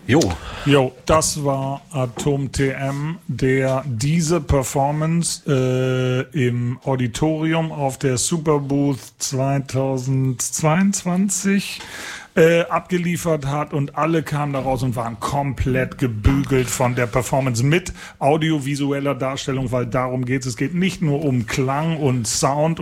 Jo. Jo, das war Atom TM, der diese Performance im Auditorium auf der Superbooth 2022 abgeliefert hat, und alle kamen da raus und waren komplett gebügelt von der Performance mit audiovisueller Darstellung, weil darum geht's. Es geht nicht nur um Klang und Sound